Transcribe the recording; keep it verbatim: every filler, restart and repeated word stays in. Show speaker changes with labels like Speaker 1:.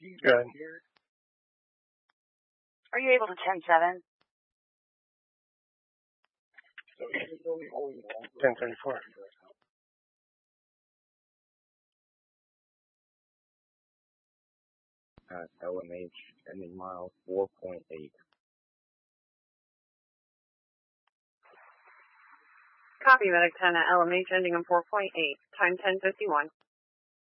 Speaker 1: Good.
Speaker 2: Are you able to ten seven?
Speaker 1: ten thirty-four.
Speaker 3: Uh, L M H ending mile four point eight.
Speaker 2: Copy, Medic ten at L M H ending in four point eight. Time ten fifty-one.